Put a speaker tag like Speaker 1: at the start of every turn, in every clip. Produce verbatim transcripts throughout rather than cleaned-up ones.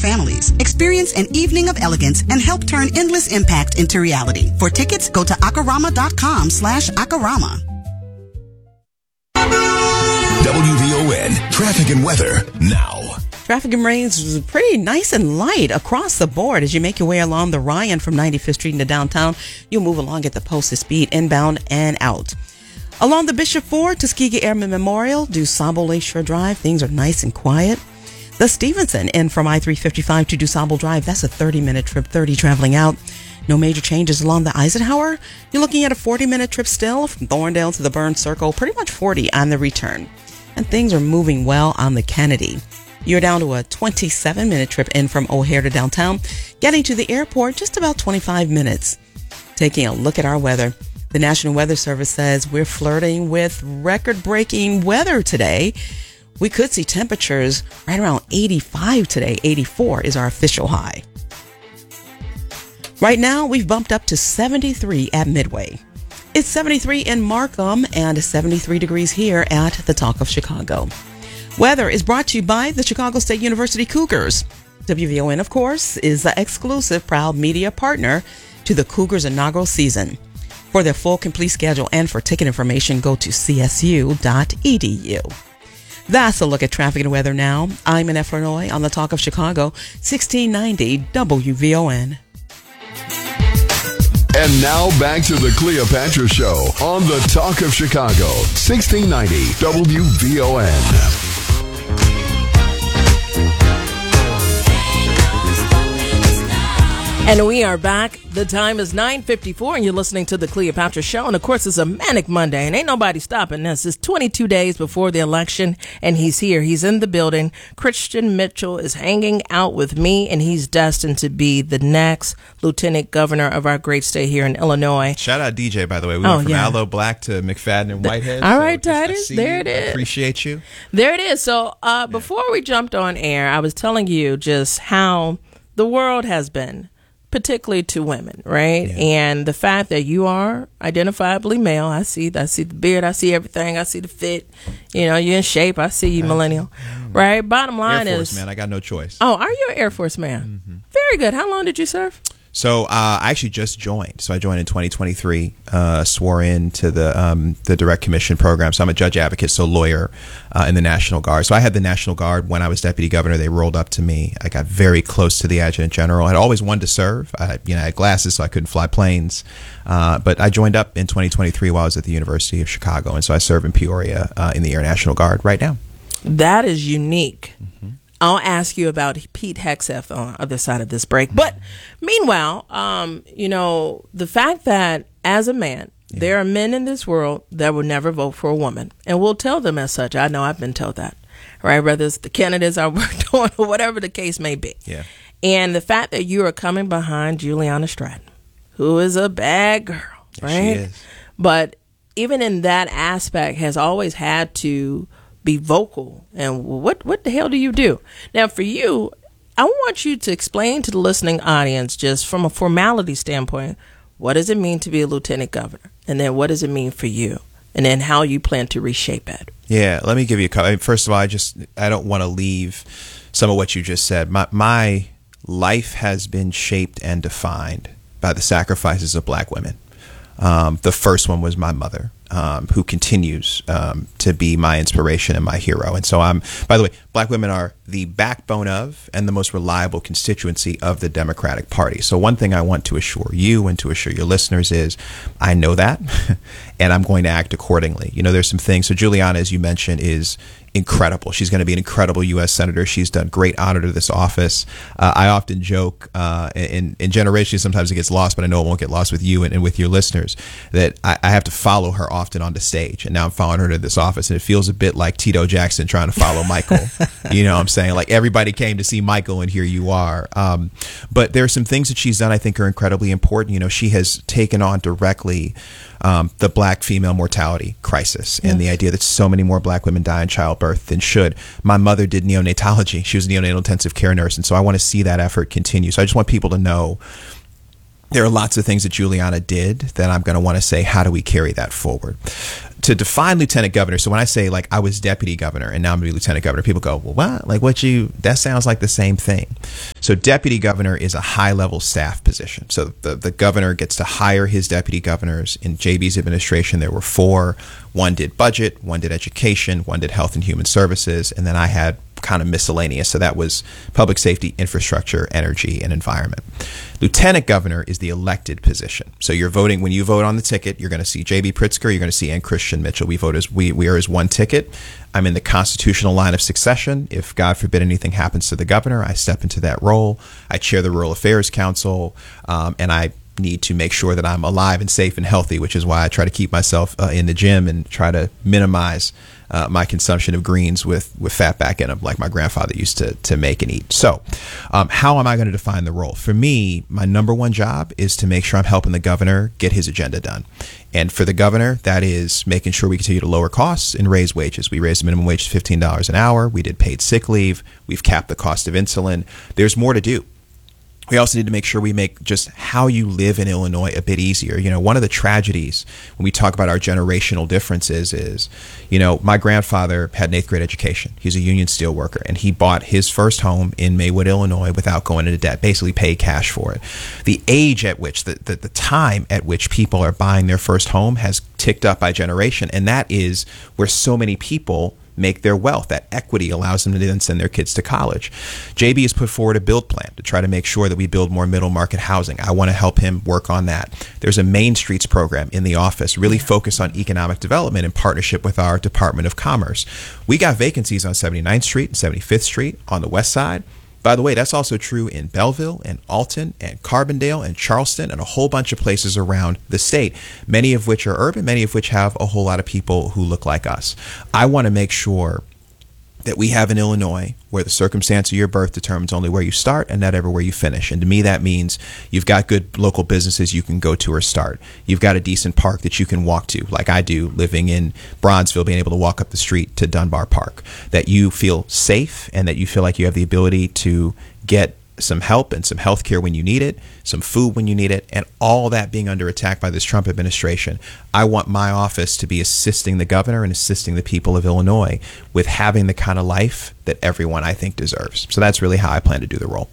Speaker 1: families. Experience an evening of elegance and help turn endless impact into reality. For tickets, go to Akarama.com slash Akarama.
Speaker 2: W V O N, traffic and weather now.
Speaker 3: Traffic and rains was pretty nice and light across the board. As you make your way along the Ryan from ninety-fifth Street into downtown, you'll move along at the posted speed inbound and out. Along the Bishop Ford, Tuskegee Airmen Memorial, DuSable Lakeshore Drive, things are nice and quiet. The Stevenson in from I three fifty-five to DuSable Drive, that's a thirty-minute trip, thirty traveling out. No major changes along the Eisenhower. You're looking at a forty-minute trip still from Thorndale to the Burn Circle, pretty much forty on the return. And things are moving well on the Kennedy. You're down to a twenty-seven minute trip in from O'Hare to downtown. Getting to the airport, just about twenty-five minutes. Taking a look at our weather. The National Weather Service says we're flirting with record-breaking weather today. We could see temperatures right around eighty-five today. eighty-four is our official high. Right now, we've bumped up to seventy-three at Midway. It's seventy-three in Markham and seventy-three degrees here at the Talk of Chicago. Weather is brought to you by the Chicago State University Cougars. W V O N, of course, is the exclusive proud media partner to the Cougars' inaugural season. For their full, complete schedule and for ticket information, go to c s u dot e d u. That's a look at traffic and weather now. I'm in Illinois on the Talk of Chicago, sixteen ninety W V O N.
Speaker 2: And now back to the Cleopatra Show on the Talk of Chicago, sixteen ninety W V O N.
Speaker 4: And we are back. The time is nine fifty-four, and you're listening to the Cleopatra Show. And, of course, it's a manic Monday, and ain't nobody stopping this. It's twenty-two days before the election, and he's here. He's in the building. Christian Mitchell is hanging out with me, and he's destined to be the next lieutenant governor of our great state here in Illinois.
Speaker 5: Shout out D J, by the way. We
Speaker 4: oh,
Speaker 5: went from
Speaker 4: yeah.
Speaker 5: Aloe Black to McFadden and Whitehead.
Speaker 4: All
Speaker 5: so
Speaker 4: right,
Speaker 5: just,
Speaker 4: Titus. There
Speaker 5: you.
Speaker 4: it is.
Speaker 5: I appreciate you.
Speaker 4: There it is. So uh, before we jumped on air, I was telling you just how the world has been, particularly to women, right?
Speaker 5: Yeah.
Speaker 4: And the fact that you are identifiably male, I see, I see the beard, I see everything, I see the fit. You know, you're in shape. I see you, millennial, right? Bottom line
Speaker 5: Air Force,
Speaker 4: is,
Speaker 5: man, I got no choice.
Speaker 4: Oh, are you an Air Force man? Mm-hmm. Very good. How long did you serve?
Speaker 5: So uh, I actually just joined. So I joined in twenty twenty-three, uh, swore in to the um, the Direct Commission program. So I'm a judge advocate, so lawyer uh, in the National Guard. So I had the National Guard when I was deputy governor. They rolled up to me. I got very close to the adjutant general. I'd always wanted to serve. I, you know, I had glasses, so I couldn't fly planes. Uh, but I joined up in twenty twenty-three while I was at the University of Chicago. And so I serve in Peoria uh, in the Air National Guard right now.
Speaker 4: That is unique.
Speaker 5: Mm-hmm.
Speaker 4: I'll ask you about Pete Hegseth on the other side of this break. But meanwhile, um, you know, the fact that as a man, yeah. there are men in this world that will never vote for a woman. And we'll tell them as such. I know I've been told that, right? Whether it's the candidates I worked on or whatever the case may be.
Speaker 5: Yeah.
Speaker 4: And the fact that you are coming behind Juliana Stratton, who is a bad girl, right?
Speaker 5: She is.
Speaker 4: But even in that aspect has always had to be vocal. And what what the hell do you do? Now, for you, I want you to explain to the listening audience, just from a formality standpoint, what does it mean to be a lieutenant governor? And then what does it mean for you? And then how you plan to reshape it?
Speaker 5: Yeah, let me give you a couple. First of all, I just I don't want to leave some of what you just said. My my life has been shaped and defined by the sacrifices of black women. Um, the first one was my mother, um, who continues um, to be my inspiration and my hero. And so I'm, by the way, black women are the backbone of and the most reliable constituency of the Democratic Party. So one thing I want to assure you and to assure your listeners is I know that and I'm going to act accordingly. You know, there's some things. So Juliana, as you mentioned, is incredible. She's going to be an incredible U S senator. She's done great honor to this office. Uh, I often joke uh, in, in generations, sometimes it gets lost, but I know it won't get lost with you and, and with your listeners, that I, I have to follow her often on the stage. And now I'm following her to this office, and it feels a bit like Tito Jackson trying to follow Michael. You know what I'm saying? Like everybody came to see Michael, and here you are. Um, but there are some things that she's done I think are incredibly important. You know, she has taken on directly um, the black female mortality crisis and yes. the idea that so many more black women die in childbirth than should. My mother did neonatology. She was a neonatal intensive care nurse. And so I want to see that effort continue. So I just want people to know there are lots of things that Juliana did that I'm going to want to say, how do we carry that forward? to define lieutenant governor, so when I say like I was deputy governor and now I'm going to be lieutenant governor, people go, well, what? Like what you, that sounds like the same thing. So deputy governor is a high level staff position. So the, the governor gets to hire his deputy governors. In J B's administration, there were four. One did budget, one did education, one did health and human services, and then I had kind of miscellaneous. So that was public safety, infrastructure, energy, and environment. Lieutenant governor is the elected position. So you're voting, when you vote on the ticket, you're going to see J B Pritzker, you're going to see Ann Christian Mitchell. We vote as, we, we are as one ticket. I'm in the constitutional line of succession. If God forbid anything happens to the governor, I step into that role. I chair the Rural Affairs Council, um, and I need to make sure that I'm alive and safe and healthy, which is why I try to keep myself uh, in the gym and try to minimize uh, my consumption of greens with, with fat back in them, like my grandfather used to, to make and eat. So um, how am I going to define the role? For me, my number one job is to make sure I'm helping the governor get his agenda done. And for the governor, that is making sure we continue to lower costs and raise wages. We raised the minimum wage to fifteen dollars an hour. We did paid sick leave. We've capped the cost of insulin. There's more to do. We also need to make sure we make just how you live in Illinois a bit easier. You know, one of the tragedies when we talk about our generational differences is, you know, my grandfather had an eighth grade education. He's a union steel worker, and he bought his first home in Maywood, Illinois without going into debt, basically paid cash for it. The age at which, the, the, the time at which people are buying their first home has ticked up by generation, and that is where so many people make their wealth. That equity allows them to then send their kids to college. J B has put forward a build plan to try to make sure that we build more middle market housing. I want to help him work on that. There's a Main Streets program in the office, really focused on economic development in partnership with our Department of Commerce. We got vacancies on seventy-ninth Street and seventy-fifth Street on the west side. By the way, that's also true in Belleville and Alton and Carbondale and Charleston and a whole bunch of places around the state, many of which are urban, many of which have a whole lot of people who look like us. I want to make sure that we have in Illinois where the circumstance of your birth determines only where you start and not ever where you finish. And to me, that means you've got good local businesses you can go to or start. You've got a decent park that you can walk to, like I do, living in Bronzeville, being able to walk up the street to Dunbar Park. That you feel safe and that you feel like you have the ability to get some help and some health care when you need it, some food when you need it, and all that being under attack by this Trump administration. I want my office to be assisting the governor and assisting the people of Illinois with having the kind of life that everyone, I think, deserves. So that's really how I plan to do the role.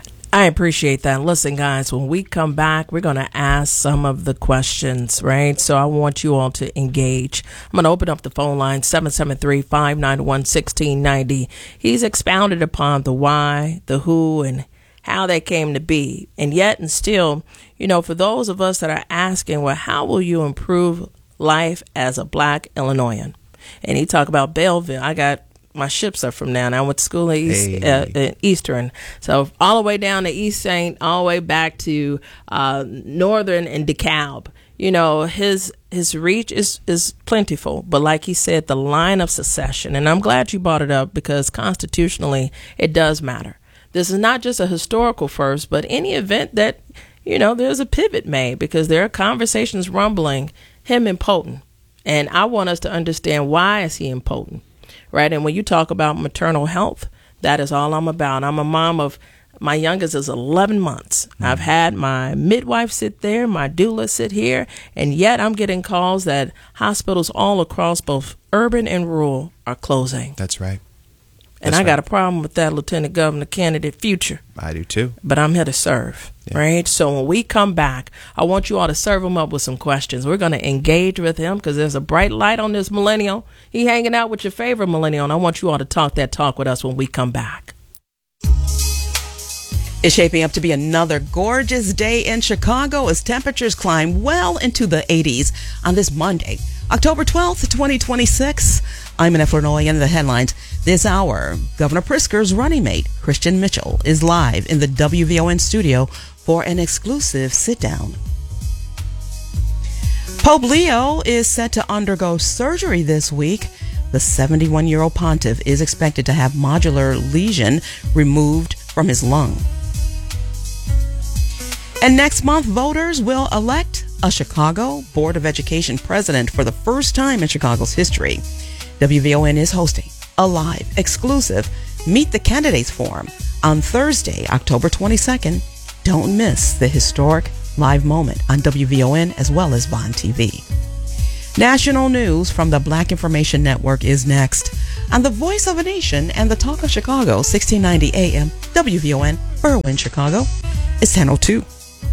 Speaker 4: I appreciate that. Listen, guys, when we come back, we're going to ask some of the questions, right? So I want you all to engage. I'm going to open up the phone line, seven seven three, five nine one, one six nine zero. He's expounded upon the why, the who, and how they came to be. And yet and still, you know, for those of us that are asking, well, how will you improve life as a black Illinoisan? And he talked about Belleville. I got my ships are from now, and I went to school at East,
Speaker 5: hey.
Speaker 4: uh, at Eastern. So all the way down to East Saint, all the way back to uh, Northern and DeKalb. You know, his his reach is, is plentiful. But like he said, the line of succession, and I'm glad you brought it up because constitutionally it does matter. This is not just a historical first, but any event that, you know, there's a pivot made because there are conversations rumbling, him impotent. And I want us to understand, why is he impotent? Right. And when you talk about maternal health, that is all I'm about. I'm a mom of, my youngest is eleven months. Mm-hmm. I've had my midwife sit there, my doula sit here, and yet I'm getting calls that hospitals all across both urban and rural are closing.
Speaker 5: That's right.
Speaker 4: And
Speaker 5: That's
Speaker 4: I got
Speaker 5: right.
Speaker 4: a problem with that Lieutenant Governor candidate future.
Speaker 5: I do too.
Speaker 4: But I'm here to serve, yeah. right? So when we come back, I want you all to serve him up with some questions. We're going to engage with him because there's a bright light on this millennial. He hanging out with your favorite millennial, and I want you all to talk that talk with us when we come back.
Speaker 3: It's shaping up to be another gorgeous day in Chicago as temperatures climb well into the eighties on this Monday, October twelfth, twenty twenty-six. I'm Annette Flournoy, and the headlines this hour. Governor Pritzker's running mate, Christian Mitchell, is live in the W V O N studio for an exclusive sit-down. Pope Leo is set to undergo surgery this week. The seventy-one-year-old pontiff is expected to have modular lesion removed from his lung. And next month, voters will elect a Chicago Board of Education president for the first time in Chicago's history. W V O N is hosting a live, exclusive Meet the Candidates Forum on Thursday, October twenty-second. Don't miss the historic live moment on W V O N as well as Bond T V. National news from the Black Information Network is next on the Voice of a Nation and the Talk of Chicago, sixteen ninety A M, W V O N, Berwyn, Chicago. It's ten oh two.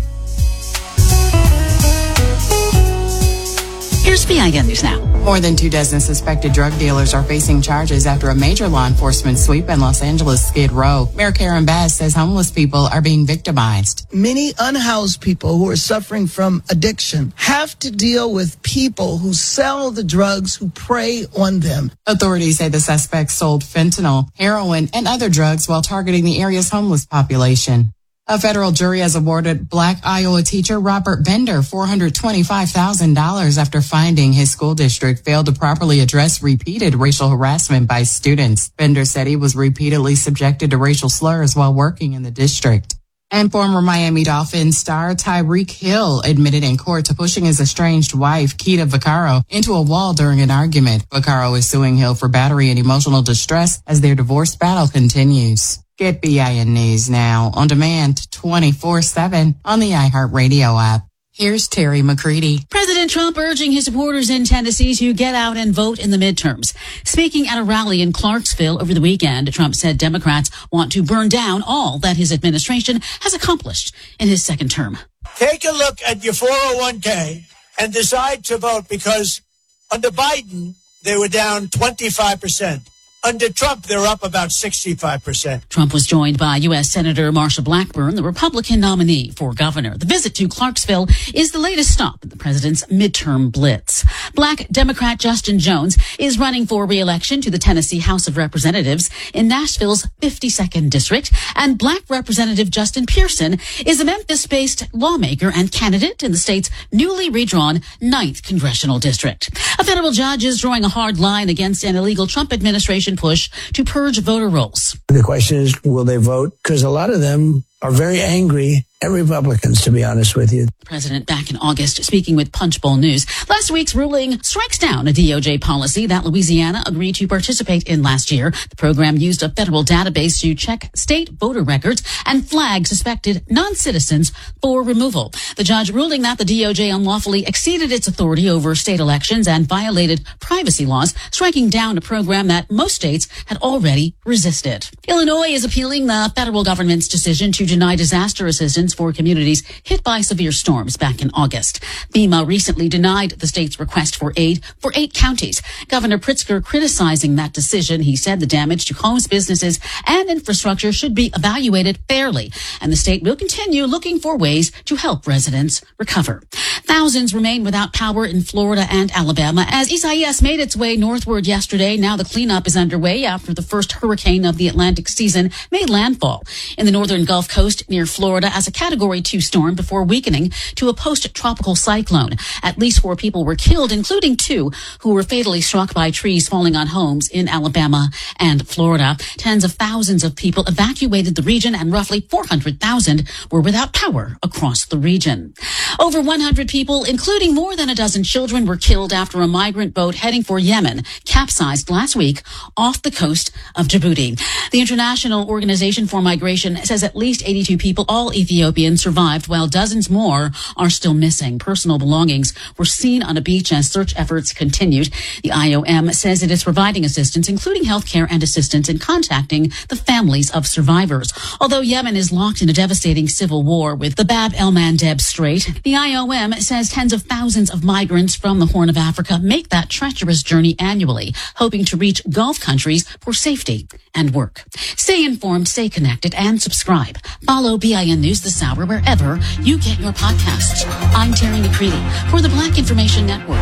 Speaker 6: Here's B I N News Now.
Speaker 7: More than two dozen suspected drug dealers are facing charges after a major law enforcement sweep in Los Angeles' Skid Row. Mayor Karen Bass says homeless people are being victimized.
Speaker 8: Many unhoused people who are suffering from addiction have to deal with people who sell the drugs, who prey on them.
Speaker 7: Authorities say the suspects sold fentanyl, heroin, and other drugs while targeting the area's homeless population. A federal jury has awarded Black Iowa teacher Robert Bender four hundred twenty-five thousand dollars after finding his school district failed to properly address repeated racial harassment by students. Bender said he was repeatedly subjected to racial slurs while working in the district. And former Miami Dolphins star Tyreek Hill admitted in court to pushing his estranged wife, Keita Vaccaro, into a wall during an argument. Vaccaro is suing Hill for battery and emotional distress as their divorce battle continues. Get B I N News now on demand twenty-four seven on the iHeartRadio app. Here's Terry McCready.
Speaker 6: President Trump urging his supporters in Tennessee to get out and vote in the midterms. Speaking at a rally in Clarksville over the weekend, Trump said Democrats want to burn down all that his administration has accomplished in his second term.
Speaker 9: Take a look at your four oh one k and decide to vote, because under Biden, they were down twenty-five percent. Under Trump, they're up about sixty-five percent.
Speaker 6: Trump was joined by U S Senator Marsha Blackburn, the Republican nominee for governor. The visit to Clarksville is the latest stop in the president's midterm blitz. Black Democrat Justin Jones is running for re-election to the Tennessee House of Representatives in Nashville's fifty-second district, and Black Representative Justin Pearson is a Memphis-based lawmaker and candidate in the state's newly redrawn ninth congressional district. A federal judge is drawing a hard line against an illegal Trump administration push to purge voter rolls.
Speaker 10: The question is, will they vote? Because a lot of them are very angry at Republicans, to be honest with you.
Speaker 6: The president back in August speaking with Punchbowl News. Last week's ruling strikes down a D O J policy that Louisiana agreed to participate in last year. The program used a federal database to check state voter records and flag suspected non-citizens for removal. The judge ruling that the D O J unlawfully exceeded its authority over state elections and violated privacy laws, striking down a program that most states had already resisted. Illinois is appealing the federal government's decision to deny disaster assistance for communities hit by severe storms back in August. FEMA recently denied the state's request for aid for eight counties. Governor Pritzker criticizing that decision. He said the damage to homes, businesses, and infrastructure should be evaluated fairly, and the state will continue looking for ways to help residents recover. Thousands remain without power in Florida and Alabama as Isaias made its way northward yesterday. Now the cleanup is underway after the first hurricane of the Atlantic season made landfall in the northern Gulf Coast near Florida as a Category two storm before weakening to a post-tropical cyclone. At least four people were killed, including two who were fatally struck by trees falling on homes in Alabama and Florida. Tens of thousands of people evacuated the region, and roughly four hundred thousand were without power across the region. Over one hundred people, including more than a dozen children, were killed after a migrant boat heading for Yemen capsized last week off the coast of Djibouti. The International Organization for Migration says at least eighty-two people, all Ethiopians, survived, while dozens more are still missing. Personal belongings were seen on a beach as search efforts continued. The I O M says it is providing assistance, including health care and assistance in contacting the families of survivors. Although Yemen is locked in a devastating civil war with the Bab el-Mandeb Strait, the I O M says tens of thousands of migrants from the Horn of Africa make that treacherous journey annually, hoping to reach Gulf countries for safety and work. Stay informed, stay connected, and subscribe. Follow B I N News this hour wherever you get your podcasts. I'm Terry McCready for the Black Information Network.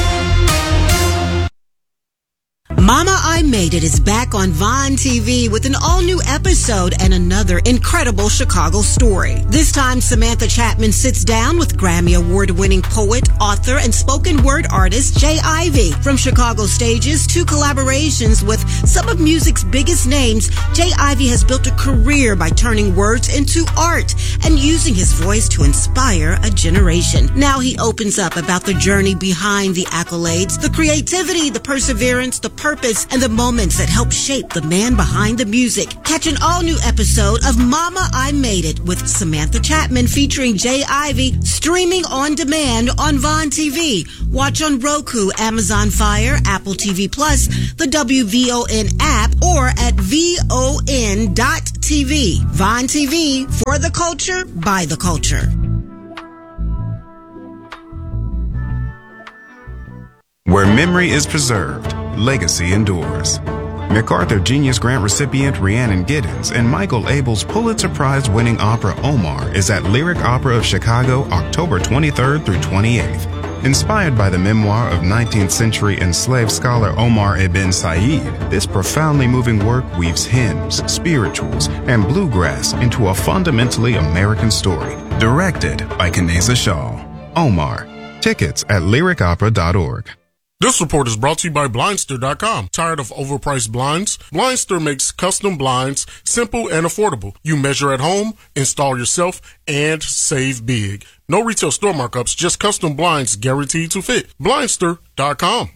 Speaker 11: Mama, I Made It is back on Vine T V with an all-new episode and another incredible Chicago story. This time, Samantha Chapman sits down with Grammy Award-winning poet, author, and spoken word artist Jay Ivey. From Chicago stages to collaborations with some of music's biggest names, Jay Ivey has built a career by turning words into art and using his voice to inspire a generation. Now he opens up about the journey behind the accolades, the creativity, the perseverance, the purpose, purpose and the moments that help shape the man behind the music. Catch an all-new episode of Mama, I Made It with Samantha Chapman featuring Jay Ivy, streaming on demand on Vaughn T V. Watch on Roku, Amazon Fire, Apple T V Plus, the W V O N app, or at V O N dot T V. Vaughn T V, for the culture, by the culture.
Speaker 12: Where memory is preserved, legacy endures. MacArthur Genius Grant recipient Rhiannon Giddens and Michael Abel's Pulitzer Prize-winning opera Omar is at Lyric Opera of Chicago October twenty-third through twenty-eighth. Inspired by the memoir of nineteenth century enslaved scholar Omar Ibn Said, this profoundly moving work weaves hymns, spirituals, and bluegrass into a fundamentally American story. Directed by Kaneza Shaw. Omar. Tickets at lyric opera dot org.
Speaker 13: This report is brought to you by Blindster dot com. Tired of overpriced blinds? Blindster makes custom blinds simple and affordable. You measure at home, install yourself, and save big. No retail store markups, just custom blinds guaranteed to fit. Blindster dot com.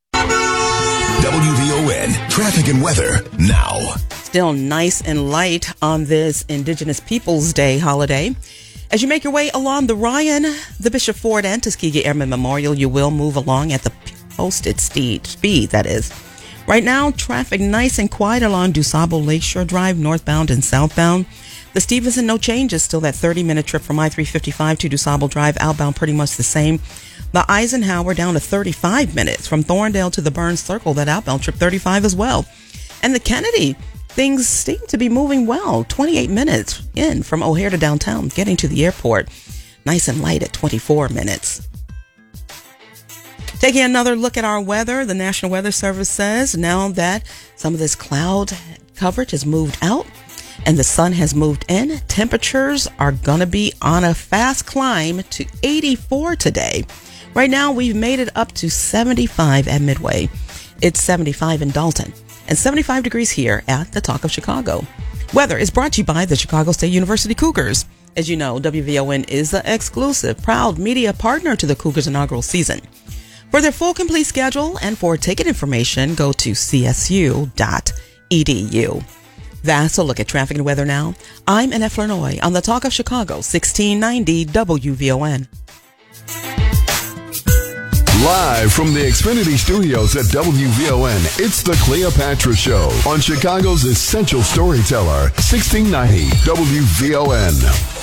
Speaker 2: W V O N Traffic and Weather now.
Speaker 3: Still nice and light on this Indigenous Peoples Day holiday. As you make your way along the Ryan, the Bishop Ford, and Tuskegee Airmen Memorial, you will move along at the posted speed, speed, that is. Right now, traffic nice and quiet along DuSable Lakeshore Drive, northbound and southbound. The Stevenson, no changes, still that thirty-minute trip from I three fifty-five to DuSable Drive, outbound pretty much the same. The Eisenhower down to thirty-five minutes from Thorndale to the Burns Circle, that outbound trip thirty-five as well. And the Kennedy, things seem to be moving well, twenty-eight minutes in from O'Hare to downtown, getting to the airport. Nice and light at twenty-four minutes. Taking another look at our weather, the National Weather Service says now that some of this cloud coverage has moved out and the sun has moved in, temperatures are going to be on a fast climb to eighty-four today. Right now, we've made it up to seventy-five at Midway. It's seventy-five in Dalton and seventy-five degrees here at the Talk of Chicago. Weather is brought to you by the Chicago State University Cougars. As you know, W V O N is the exclusive, proud media partner to the Cougars inaugural season. For their full complete schedule and for ticket information, go to c s u dot e d u. That's a look at traffic and weather now. I'm Annette Flurnoy on the Talk of Chicago, sixteen ninety W V O N.
Speaker 2: Live from the Xfinity Studios at W V O N, it's the Cleopatra Show on Chicago's essential storyteller, sixteen ninety W V O N.